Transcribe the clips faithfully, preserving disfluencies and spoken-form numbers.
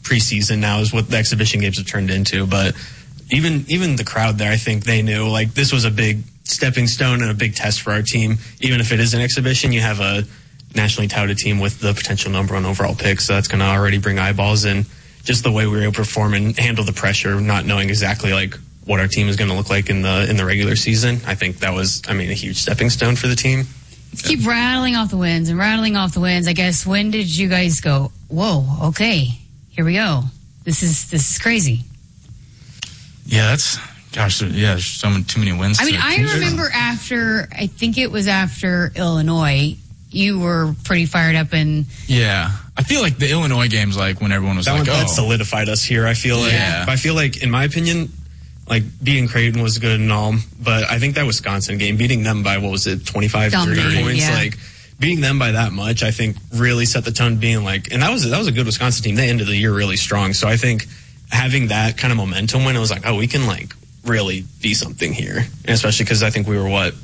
preseason now is what the exhibition games have turned into. But even even the crowd there, I think they knew like this was a big stepping stone and a big test for our team. Even if it is an exhibition, you have a nationally touted team with the potential number one overall pick, so that's going to already bring eyeballs. And just the way we were able to perform and handle the pressure, not knowing exactly like what our team is going to look like in the in the regular season, I think that was, I mean, a huge stepping stone for the team. Keep rattling off the wins and rattling off the wins. I guess, when did you guys go, whoa, okay, here we go. This is this is crazy. Yeah, that's, gosh, yeah, there's so many, too many wins. I mean, I consider. remember after, I think it was after Illinois, you were pretty fired up and... Yeah. I feel like the Illinois game's like when everyone was that like, one, oh. That solidified us here, I feel like. Yeah. I feel like, in my opinion, like, beating Creighton was good and all, but I think that Wisconsin game, beating them by, what was it, twenty-five, thirty points, yeah. like, beating them by that much, I think really set the tone being like, and that was, that was a good Wisconsin team. They ended the year really strong, so I think having that kind of momentum when it was like, oh, we can, like, really be something here, and especially because I think we were, what,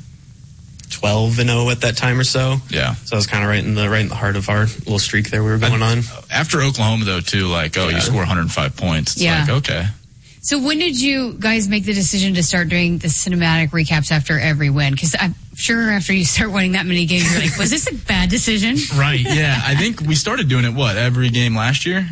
twelve and oh at that time or so. Yeah. So I was kind of right in the right in the heart of our little streak there we were going on. After Oklahoma, though, too, like, oh, yeah. you score one hundred five points. It's yeah. like, okay. So when did you guys make the decision to start doing the cinematic recaps after every win? Because I'm sure after you start winning that many games, you're like, was this a bad decision? Right, yeah. I think we started doing it, what, every game last year?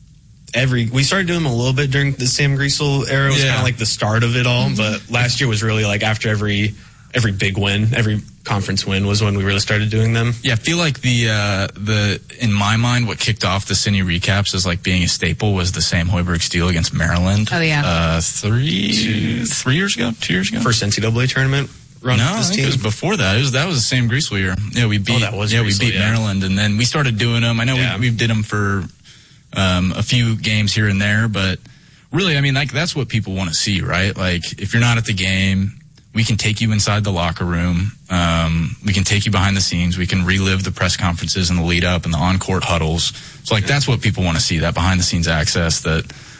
Every we started doing them a little bit during the Sam Griesel era. It was yeah. kind of like the start of it all. Mm-hmm. But last year was really like after every every big win, every conference win was when we really started doing them. Yeah, I feel like the uh, the in my mind, what kicked off the Cine recaps as like being a staple was the Sam Hoiberg steal against Maryland. Oh yeah, uh, three two, three years ago, two years ago, first N C double A tournament run. No, with this I think team. it was before that. It was that was the Sam Griesel year. Yeah, we beat. Oh, that was yeah, Griesel, we beat yeah. Maryland, and then we started doing them. I know yeah. we we did them for um, a few games here and there, but really, I mean, like that's what people want to see, right? Like if you're not at the game, we can take you inside the locker room. Um, we can take you behind the scenes. We can relive the press conferences and the lead up and the on-court huddles. So, like, that's what people want to see, that behind-the-scenes access that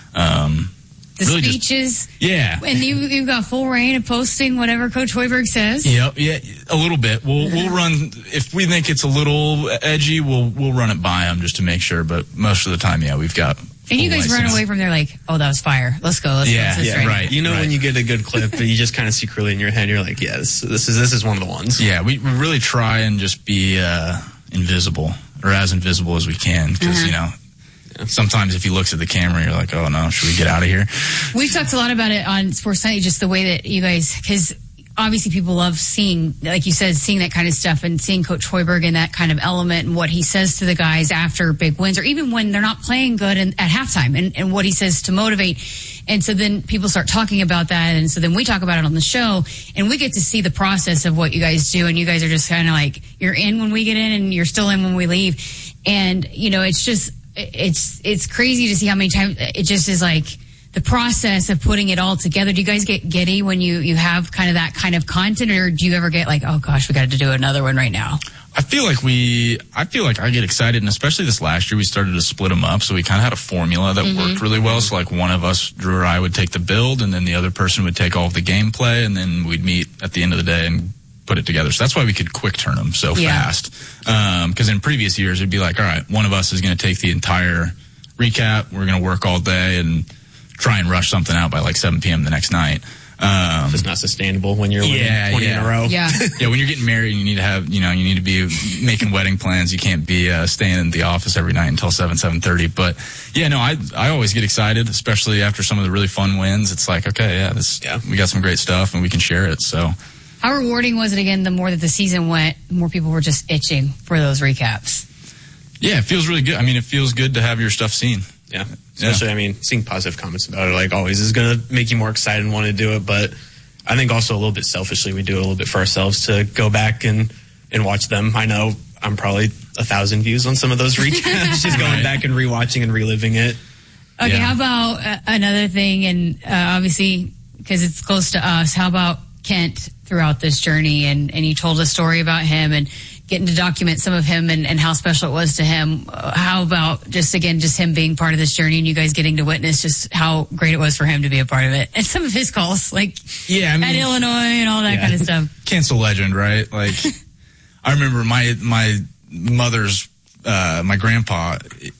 um, the really speeches. Just, yeah. And you, you've got full reign of posting whatever Coach Hoiberg says. Yep, yeah, a little bit. We'll we'll run, if we think it's a little edgy, we'll we'll run it by them just to make sure. But most of the time, yeah, we've got And you guys run away from there like, oh, that was fire. Let's go. Let's yeah, go. Let's yeah, right. right. You know right. when you get a good clip, but you just kind of secretly in your head, you're like, yeah, this, this is this is one of the ones. Yeah, we, we really try and just be uh, invisible, or as invisible as we can, because, mm-hmm. you know, yeah. sometimes if he looks at the camera, you're like, oh, no, should we get out of here? We've talked a lot about it on Sports Night, just the way that you guys, because obviously people love seeing, like you said, seeing that kind of stuff and seeing Coach Hoiberg in that kind of element and what he says to the guys after big wins or even when they're not playing good in, at halftime and, and what he says to motivate. And so then people start talking about that. And so then we talk about it on the show and we get to see the process of what you guys do. And you guys are just kind of like, you're in when we get in and you're still in when we leave. And, you know, it's just, it's, it's crazy to see how many times it just is like, the process of putting it all together. Do you guys get giddy when you, you have kind of that kind of content, or do you ever get like, oh gosh, we got to do another one right now? I feel like we, I feel like I get excited, and especially this last year, we started to split them up, so we kind of had a formula that mm-hmm. worked really well. So like one of us, Drew or I, would take the build, and then the other person would take all of the gameplay, and then we'd meet at the end of the day and put it together. So that's why we could quick turn them so yeah. fast. Because um, in previous years, it'd be like, all right, one of us is going to take the entire recap, we're going to work all day, and try and rush something out by like seven p.m. the next night. Um, it's not sustainable when you're winning yeah, twenty yeah. in a row. Yeah. yeah, when you're getting married, you need to have, you know, you need to be making wedding plans. You can't be uh, staying in the office every night until seven, seven thirty. But yeah, no, I I always get excited, especially after some of the really fun wins. It's like, okay, yeah, this yeah. we got some great stuff and we can share it. So, how rewarding was it again? The more that the season went, the more people were just itching for those recaps. Yeah, it feels really good. I mean, it feels good to have your stuff seen. Yeah. Especially, yeah. I mean, seeing positive comments about it, like always, is going to make you more excited and want to do it. But I think also a little bit selfishly, we do it a little bit for ourselves to go back and, and watch them. I know I'm probably a thousand views on some of those recaps, just going back and rewatching and reliving it. Okay, yeah. how about uh, another thing? And uh, obviously, because it's close to us, how about Kent throughout this journey? And, and you told a story about him and getting to document some of him and, and how special it was to him. Uh, how about just, again, just him being part of this journey and you guys getting to witness just how great it was for him to be a part of it? And some of his calls, like yeah, I mean, at Illinois and all that yeah. kind of stuff. Kent's a legend, right? Like, I remember my my mother's, uh, my grandpa,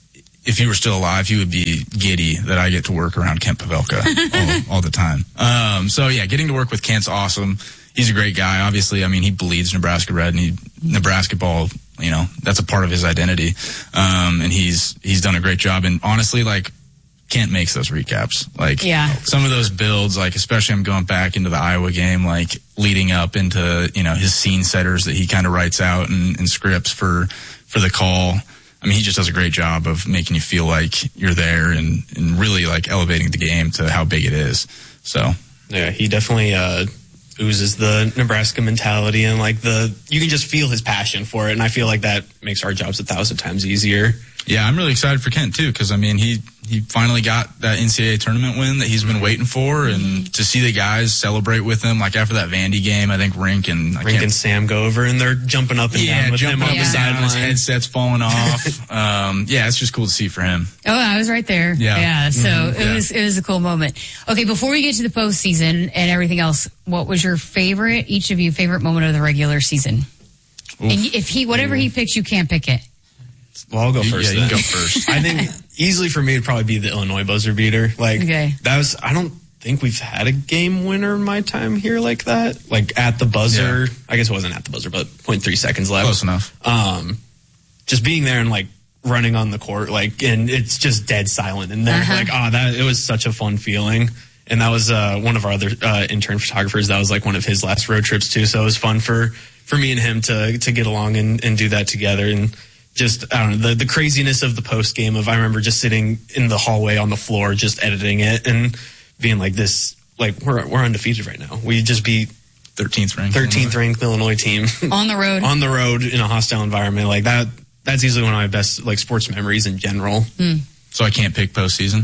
if he were still alive, he would be giddy that I get to work around Kent Pavelka all, all the time. Um, so yeah, getting to work with Kent's awesome. He's a great guy. Obviously, I mean, he bleeds Nebraska red, and he Nebraska ball. You know, that's a part of his identity. Um, and he's he's done a great job. And honestly, like, Kent makes those recaps. Like, yeah. some of those builds, like, especially I'm going back into the Iowa game, like, leading up into, you know, his scene setters that he kind of writes out and, and scripts for for the call. I mean, he just does a great job of making you feel like you're there and, and really, like, elevating the game to how big it is. So, yeah, he definitely uh, oozes the Nebraska mentality, and, like, the you can just feel his passion for it, and I feel like that makes our jobs a thousand times easier. Yeah, I'm really excited for Kent, too, because, I mean, he, he finally got that N C double A tournament win that he's been waiting for, and mm-hmm. to see the guys celebrate with him, like after that Vandy game, I think Rink and... I Rink and Sam go over, and they're jumping up and yeah, down with him on the sideline. His headset's falling off. um, yeah, it's just cool to see for him. Oh, I was right there. Yeah. Yeah, so mm-hmm. it yeah. was it was a cool moment. Okay, before we get to the postseason and everything else, what was your favorite, each of you, favorite moment of the regular season? Oof. And if he, whatever he picks, you can't pick it. Well, I'll go first. Yeah, then. you can go first. I think easily for me it'd probably be the Illinois buzzer beater. Like okay. that was. I don't think we've had a game winner in my time here like that. Like at the buzzer. Yeah. I guess it wasn't at the buzzer, but zero point three seconds left. Close enough. Um, just being there and like running on the court, like, and it's just dead silent in there. Uh-huh. Like, oh, that it was such a fun feeling. And that was uh, one of our other uh, intern photographers. That was like one of his last road trips too. So it was fun for for me and him to to get along and, and do that together. And just, I don't know, the, the craziness of the post game of, I remember just sitting in the hallway on the floor, just editing it and being like this, like we're, we're undefeated right now. We just beat thirteenth ranked, thirteenth ranked Illinois team on the road, on the road in a hostile environment. Like that, that's easily one of my best like sports memories in general. Mm. So I can't pick postseason.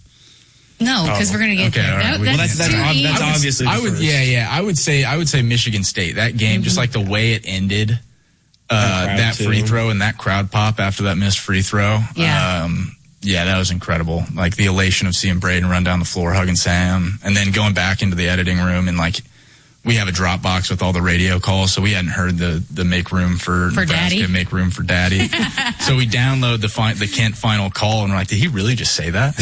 No, because oh, we're gonna get okay, there. Right. That, well, that's, that's, that's, that's I would, obviously. I would, first. yeah, yeah. I would say, I would say Michigan State. That game, mm-hmm. just like the way it ended. Uh, that free too. throw and that crowd pop after that missed free throw. Yeah. Um, yeah, that was incredible. Like the elation of seeing Braden run down the floor, hugging Sam, and then going back into the editing room and like, we have a Dropbox with all the radio calls, so we hadn't heard the, the make room for, for Nebraska, daddy. make room for daddy. So we download the fi- the Kent final call, and we're like, did he really just say that?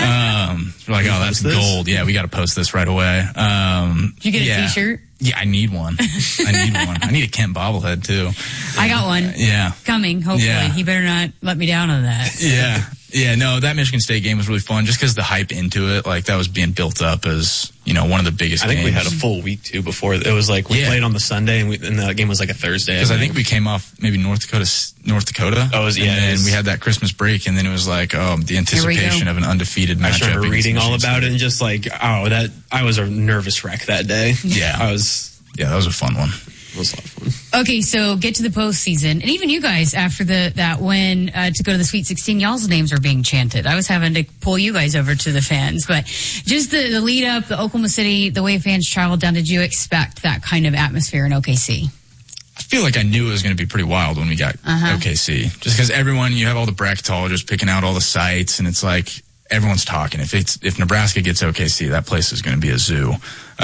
um, we're like, oh, that's gold. Yeah, we got to post this right away. Um, Did you get a yeah. T-shirt? Yeah, I need one. I need one. I need a Kent bobblehead, too. I got one. Uh, yeah. Coming, hopefully. Yeah. He better not let me down on that. Yeah. Yeah, no, that Michigan State game was really fun just because the hype into it, like that was being built up as, you know, one of the biggest I think games. we had a full week, too, before. It was like we yeah. played on the Sunday, and, we, and the game was like a Thursday. Because I think we came off maybe North Dakota, North Dakota. Oh, it was, yeah. And then was, we had that Christmas break, and then it was like, oh, the anticipation of an undefeated matchup. I just remember reading all about State. it and just like, oh, that I was a nervous wreck that day. Yeah. I was. Yeah, that was a fun one. It was a lot of fun. Okay, so get to the postseason, and even you guys after the that win uh, to go to the Sweet sixteen, y'all's names are being chanted. I was having to pull you guys over to the fans, but just the, the lead up, the Oklahoma City, the way fans traveled down. Did you expect that kind of atmosphere in O K C? I feel like I knew it was going to be pretty wild when we got uh-huh. O K C, just because everyone, you have all the bracketologists picking out all the sites, and it's like everyone's talking. If it's if Nebraska gets O K C, that place is going to be a zoo.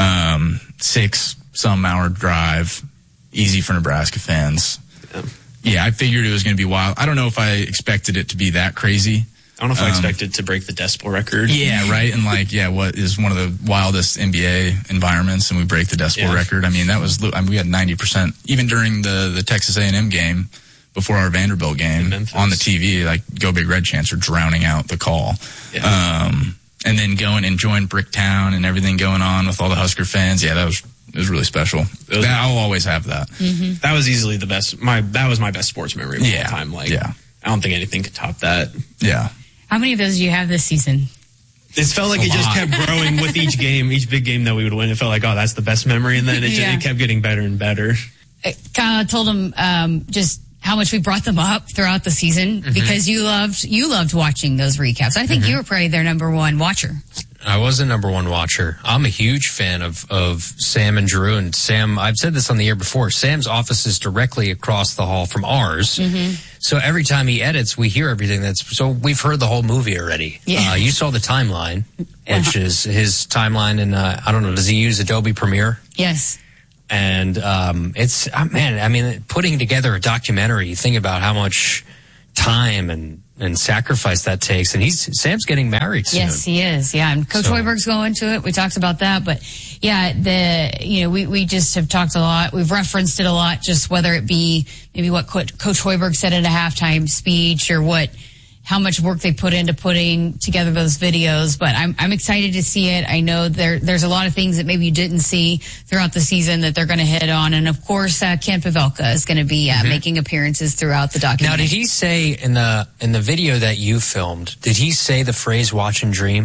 Um, six some hour drive. Easy for Nebraska fans. Yeah. yeah, I figured it was going to be wild. I don't know if I expected it to be that crazy. I don't know if um, I expected to break the decibel record. Yeah, right. And like, yeah, what is one of the wildest N B A environments, and we break the decibel yeah. record. I mean, that was. I mean, we had ninety percent even during the the Texas A and M game before our Vanderbilt game on the T V. Like, Go Big Red chants are drowning out the call. Yeah. Um, and then going and enjoying Bricktown and everything going on with all the Husker fans. Yeah, that was. It was really special. Was, that, I'll always have that. Mm-hmm. That was easily the best. My that was my best sports memory of yeah. all time. Like, yeah. I don't think anything could top that. Yeah. How many of those do you have this season? It felt like A it lot. just kept growing with each game, each big game that we would win. It felt like, oh, that's the best memory, and then it, yeah. just, it kept getting better and better. I kind of told them um, just how much we brought them up throughout the season mm-hmm. because you loved you loved watching those recaps. I think mm-hmm. you were probably their number one watcher. I was a number one watcher. I'm a huge fan of, of Sam and Drew. And Sam, I've said this on the air before, Sam's office is directly across the hall from ours. Mm-hmm. So every time he edits, we hear everything that's, so we've heard the whole movie already. Yeah. Uh, you saw the timeline, which is his timeline. And uh, I don't know, does he use Adobe Premiere? Yes. And um, it's, uh, man, I mean, putting together a documentary, you think about how much time and and sacrifice that takes. And he's Sam's getting married soon. Yes, he is. Yeah, and Coach So- Hoiberg's going to it. We talked about that, but yeah, the you know we we just have talked a lot. We've referenced it a lot, just whether it be maybe what Coach Hoiberg said in a halftime speech or what. How much work they put into putting together those videos, but I'm I'm excited to see it. I know there there's a lot of things that maybe you didn't see throughout the season that they're going to hit on, and of course, uh, Ken Pavelka is going to be uh, mm-hmm. making appearances throughout the documentary. Now, did he say in the in the video that you filmed? Did he say the phrase "watch and dream"?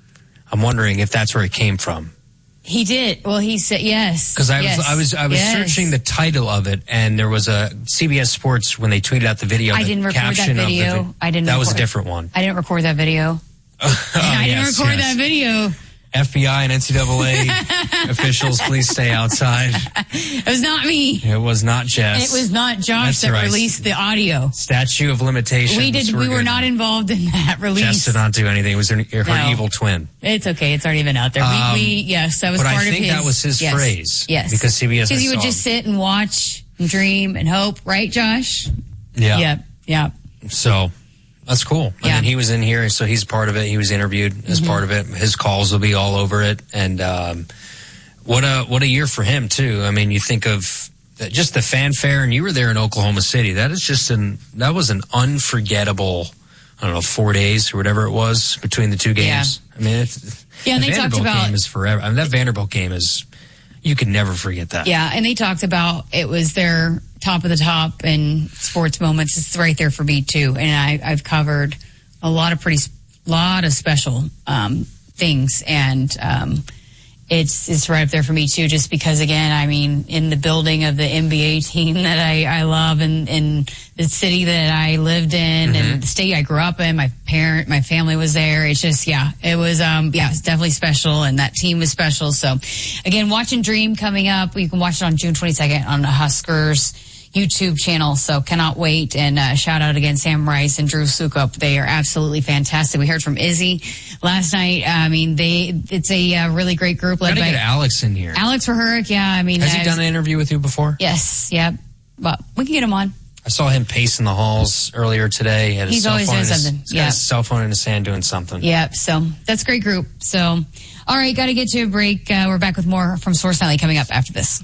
I'm wondering if that's where it came from. He did. Well, he said yes. Because I yes, was I was I was yes. searching the title of it, and there was a C B S Sports when they tweeted out the video. I the didn't record that caption of the video. vi- I didn't. That record, was a different one. I didn't record that video. oh, I didn't yes, record yes. that video. F B I and N C double A officials, please stay outside. It was not me. It was not Jess. It was not Josh That's that right. released the audio. Statute of limitations. We did. We were good. not involved in that release. Jess did not do anything. It was her, her No. evil twin. It's okay. It's already been out there. Um, we, we yes, that was but I part think of his. that was his yes, phrase. Yes, because C B S. Because you would saw just him. sit and watch, and dream, and hope, right, Josh? Yeah. Yep. Yep. So that's cool. Yeah. And then he was in here, so he's part of it. He was interviewed as Mm-hmm. part of it. His calls will be all over it. And um, what a what a year for him too. I mean, you think of the, just the fanfare, and you were there in Oklahoma City. That is just an that was an unforgettable. I don't know, four days or whatever it was between the two games. Yeah. I mean, it's, Yeah, and the they talked Vanderbilt about- game is forever. I mean, that Vanderbilt game is you can never forget that. Yeah, and they talked about it was their top of the top in sports moments. It's right there for me too, and I, I've covered a lot of pretty, lot of special um, things, and um, it's it's right up there for me too. Just because, again, I mean, in the building of the N B A team that I, I love, and in the city that I lived in, Mm-hmm. and the state I grew up in, my parent, my family was there. It's just, yeah, it was, um, yeah, it's definitely special, and that team was special. So, again, watching Dream coming up. You can watch it on June twenty-second on the Huskers YouTube channel. So cannot wait. And uh, shout out again, Sam Rice and Drew Sukup. They are absolutely fantastic. We heard from Izzy last night. I mean, they it's a uh, really great group led Gotta by get Alex in here. Alex Verhurick. Yeah, I mean, Has he uh, done an interview with you before? Yes, yeah, but we can get him on. I saw him pacing the halls earlier today. He had his He's cell always phone doing in his- something. He's got Yeah. his cell phone in his hand doing something. Yep. So that's a great group. So, all right, got to get to a break. Uh, we're back with more from Source Nightly coming up after this.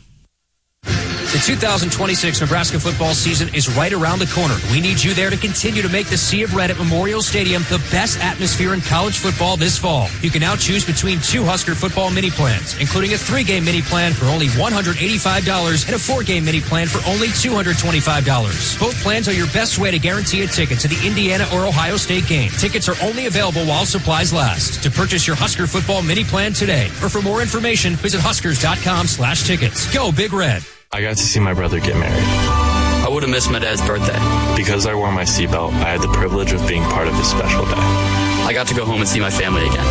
The two thousand twenty-six Nebraska football season is right around the corner. We need you there to continue to make the Sea of Red at Memorial Stadium the best atmosphere in college football this fall. You can now choose between two Husker football mini plans, including a three-game mini plan for only one hundred eighty-five dollars and a four-game mini plan for only two hundred twenty-five dollars. Both plans are your best way to guarantee a ticket to the Indiana or Ohio State game. Tickets are only available while supplies last. To purchase your Husker football mini plan today, or for more information, visit huskers.com slash tickets. Go Big Red. I got to see my brother get married. I would have missed my dad's birthday. Because I wore my seatbelt, I had the privilege of being part of this special day. I got to go home and see my family again.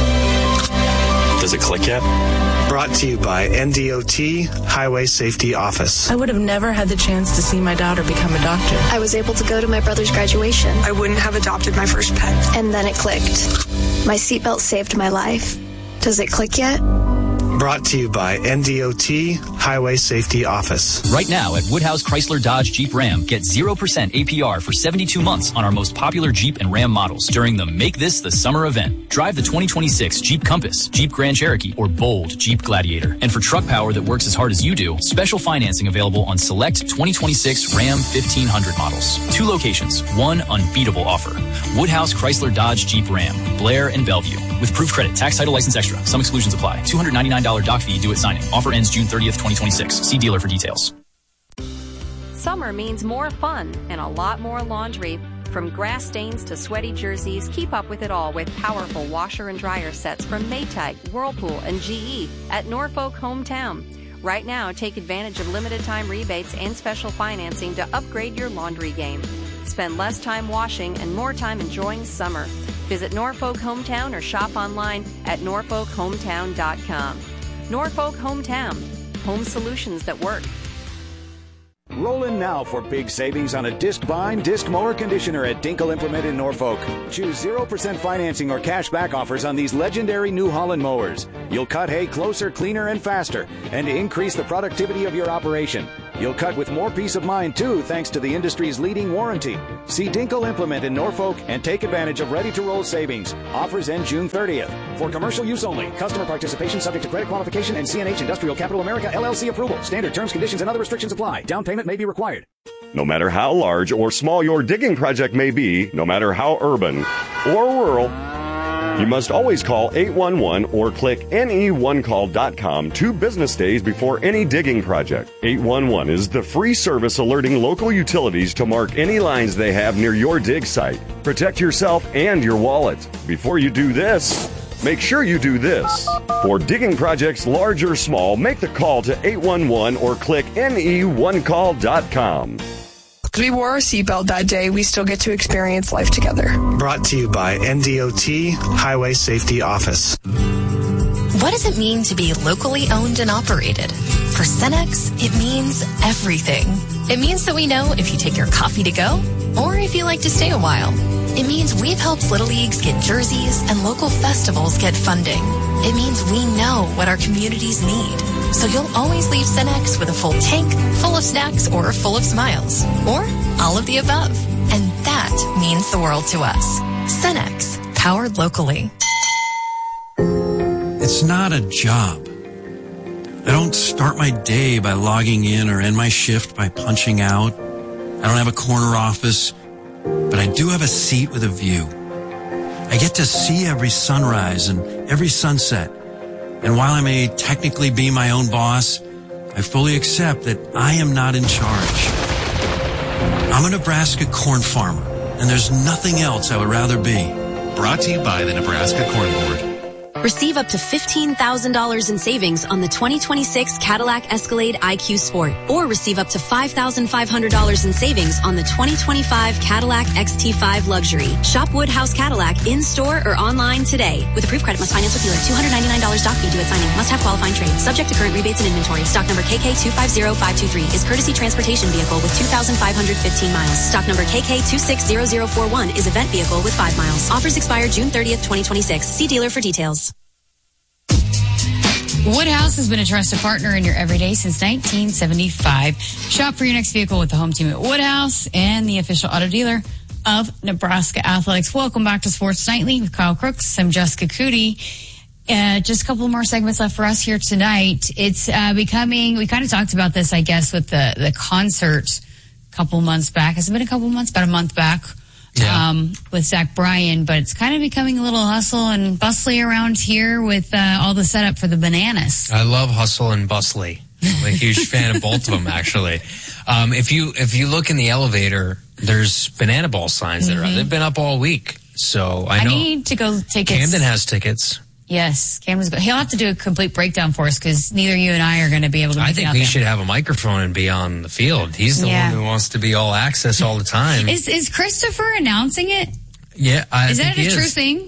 Does it click yet? Brought to you by N D O T Highway Safety Office. I would have never had the chance to see my daughter become a doctor. I was able to go to my brother's graduation. I wouldn't have adopted my first pet. And then it clicked. My seatbelt saved my life. Does it click yet? Brought to you by N D O T Highway Safety Office. Right now at Woodhouse Chrysler Dodge Jeep Ram, get zero percent A P R for seventy-two months on our most popular Jeep and Ram models during the Make This the Summer event. Drive the twenty twenty-six Jeep Compass, Jeep Grand Cherokee, or bold Jeep Gladiator. And for truck power that works as hard as you do, special financing available on select twenty twenty-six Ram fifteen hundred models. Two locations, one unbeatable offer. Woodhouse Chrysler Dodge Jeep Ram, Blair and Bellevue. With proof credit, tax, title, license extra. Some exclusions apply. two hundred ninety-nine dollars doc fee due at signing. Offer ends June thirtieth, twenty twenty-six. See dealer for details. Summer means more fun and a lot more laundry. From grass stains to sweaty jerseys, keep up with it all with powerful washer and dryer sets from Maytag, Whirlpool, and G E at Norfolk Hometown. Right now, take advantage of limited time rebates and special financing to upgrade your laundry game. Spend less time washing and more time enjoying summer. Visit Norfolk Hometown or shop online at norfolk hometown dot com. Norfolk Hometown, home solutions that work. Roll in now for big savings on a disc bind, disc mower conditioner at Dinkle Implement in Norfolk. Choose zero percent financing or cash back offers on these legendary New Holland mowers. You'll cut hay closer, cleaner, and faster, and increase the productivity of your operation. You'll cut with more peace of mind, too, thanks to the industry's leading warranty. See Dinkle Implement in Norfolk and take advantage of ready-to-roll savings. Offers end June thirtieth. For commercial use only. Customer participation subject to credit qualification and C N H Industrial Capital America L L C approval. Standard terms, conditions, and other restrictions apply. Down payment may be required. No matter how large or small your digging project may be, no matter how urban or rural, you must always call eight one one or click N E one call dot com two business days before any digging project. eight one one is the free service alerting local utilities to mark any lines they have near your dig site. Protect yourself and your wallet. Before you do this, make sure you do this. For digging projects large or small, make the call to eight one one or click N E one call dot com. We wore our seatbelt that day. We still get to experience life together. Brought to you by N D O T Highway Safety Office. What does it mean to be locally owned and operated? For Cenex, it means everything. It means that we know if you take your coffee to go or if you like to stay a while. It means we've helped Little Leagues get jerseys and local festivals get funding. It means we know what our communities need. So you'll always leave Cenex with a full tank, full of snacks, or full of smiles. Or all of the above. And that means the world to us. Cenex, powered locally. It's not a job. I don't start my day by logging in or end my shift by punching out. I don't have a corner office, but I do have a seat with a view. I get to see every sunrise and every sunset. And while I may technically be my own boss, I fully accept that I am not in charge. I'm a Nebraska corn farmer, and there's nothing else I would rather be. Brought to you by the Nebraska Corn Board. Receive up to fifteen thousand dollars in savings on the twenty twenty-six Cadillac Escalade I Q Sport, or receive up to five thousand five hundred dollars in savings on the twenty twenty-five Cadillac X T five Luxury. Shop Woodhouse Cadillac in-store or online today. With approved credit, must finance with dealer. two hundred ninety-nine dollars doc fee due at signing. Must have qualifying trade. Subject to current rebates and inventory. Stock number K K two five zero five two three is courtesy transportation vehicle with two thousand five hundred fifteen miles. Stock number K K two six zero zero four one is event vehicle with five miles. Offers expire June thirtieth, twenty twenty-six. See dealer for details. Woodhouse has been a trusted partner in your everyday since nineteen seventy-five. Shop for your next vehicle with the home team at Woodhouse and the official auto dealer of Nebraska Athletics. Welcome back to Sports Nightly with Kyle Crooks. I'm Jessica Cootie. Uh, just a couple more segments left for us here tonight. It's uh, becoming, we kind of talked about this, I guess, with the, the concert a couple months back. Has it been a couple months? About a month back. Yeah. Um, with Zach Bryan, but it's kind of becoming a little hustle and bustly around here with uh, all the setup for the Bananas. I love hustle and bustly. I'm a huge fan of both of them, actually. Um, if you if you look in the elevator, there's banana ball signs that mm-hmm. are up. They've been up all week, so I know. I need to go tickets. Camden has tickets. Yes, Camden's go. He'll have to do a complete breakdown for us because neither you and I are going to be able to. I think we there. should have a microphone and be on the field. He's the yeah. one who wants to be all access all the time. Is is Christopher announcing it? Yeah, I is think that a he true is. thing?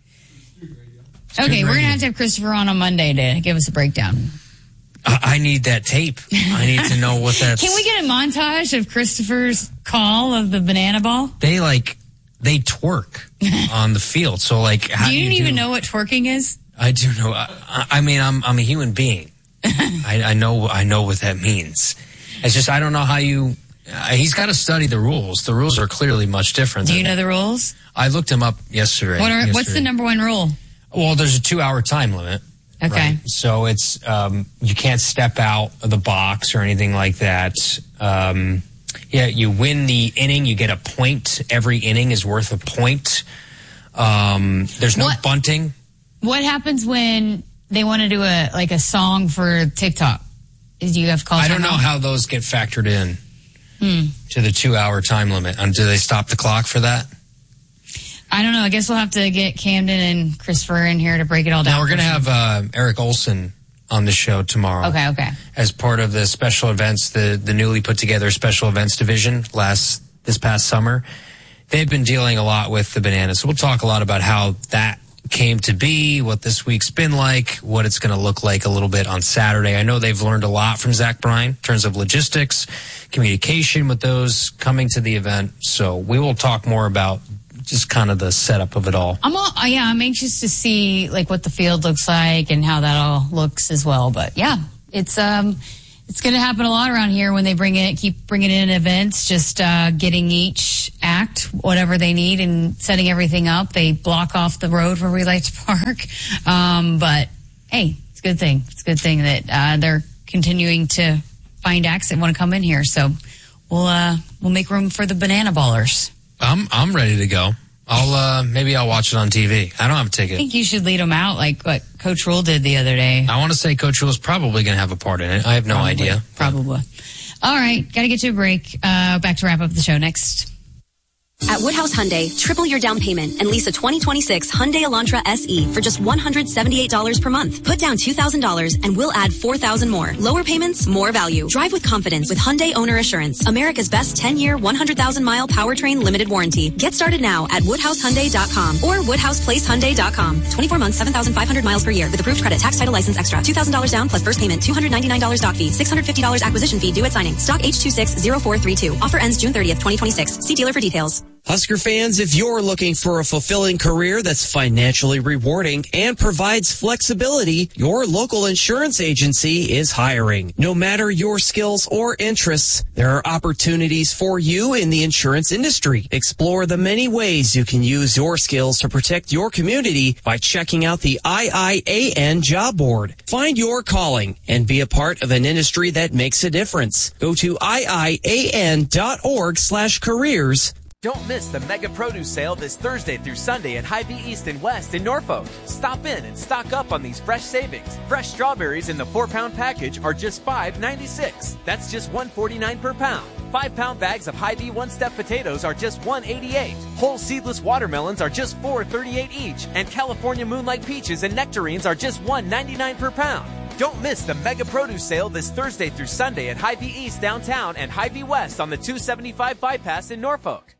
Okay, we're gonna have to have Christopher on on Monday to give us a breakdown. I, I need that tape. I need to know what that's. Can we get a montage of Christopher's call of the banana ball? They like they twerk on the field. So like, how do you, do you even do? know what twerking is? I do know. I, I mean, I'm I'm a human being. I, I know I know what that means. It's just I don't know how you. Uh, he's got to study the rules. The rules are clearly much different. Do you know the rules? I looked them up yesterday. What are, yesterday. What's the number one rule? Well, there's a two-hour time limit. Okay. Right? So it's um, you can't step out of the box or anything like that. Um, yeah, you win the inning, you get a point. Every inning is worth a point. Um, there's no what? bunting. What happens when they want to do a like a song for TikTok? Do you have to call? I don't know out? how those get factored in hmm. to the two-hour time limit. Um, do they stop the clock for that? I don't know. I guess we'll have to get Camden and Christopher in here to break it all down. Now we're going to have uh, Eric Olson on the show tomorrow. Okay, okay. As part of the special events, the the newly put together special events division last this past summer. They've been dealing a lot with the Bananas. So we'll talk a lot about how that came to be, what this week's been like, what it's going to look like a little bit on Saturday. I know they've learned a lot from Zach Bryan in terms of logistics, communication with those coming to the event. So we will talk more about just kind of the setup of it all. I'm all, yeah, I'm anxious to see like what the field looks like and how that all looks as well. But yeah, it's um, It's going to happen a lot around here when they bring it, keep bringing in events, just uh, getting each act whatever they need and setting everything up. They block off the road where we like to park. Um, but hey, it's a good thing. It's a good thing that uh, they're continuing to find acts that want to come in here. So we'll uh, we'll make room for the banana ballers. I'm I'm ready to go. I'll uh, maybe I'll watch it on T V. I don't have a ticket. I think you should lead them out like what Coach Rule did the other day. I want to say Coach Rule is probably going to have a part in it. I have no Probably. idea. Probably. All right, got to get to a break. Uh, back to wrap up the show next. At Woodhouse Hyundai, triple your down payment and lease a twenty twenty-six Hyundai Elantra S E for just one hundred seventy-eight dollars per month. Put down two thousand dollars and we'll add four thousand dollars more. Lower payments, more value. Drive with confidence with Hyundai Owner Assurance, America's best ten-year, one hundred thousand mile powertrain limited warranty. Get started now at woodhouse hyundai dot com or woodhouse place hyundai dot com. twenty-four months, seven thousand five hundred miles per year with approved credit, tax, title, license extra. two thousand dollars down plus first payment, two hundred ninety-nine dollars doc fee, six hundred fifty dollars acquisition fee due at signing. Stock H two six zero four three two. Offer ends June thirtieth, twenty twenty-six. See dealer for details. Husker fans, if you're looking for a fulfilling career that's financially rewarding and provides flexibility, your local insurance agency is hiring. No matter your skills or interests, there are opportunities for you in the insurance industry. Explore the many ways you can use your skills to protect your community by checking out the I I A N job board. Find your calling and be a part of an industry that makes a difference. Go to I I A N dot org slash careers. Don't miss the Mega Produce Sale this Thursday through Sunday at Hy-Vee East and West in Norfolk. Stop in and stock up on these fresh savings. Fresh strawberries in the four-pound package are just five ninety-six. That's just one forty-nine per pound. Five-pound bags of Hy-Vee one-step potatoes are just one eighty-eight. Whole seedless watermelons are just four thirty-eight each. And California Moonlight peaches and nectarines are just one ninety-nine per pound. Don't miss the Mega Produce Sale this Thursday through Sunday at Hy-Vee East downtown and Hy-Vee West on the two seventy-five bypass in Norfolk.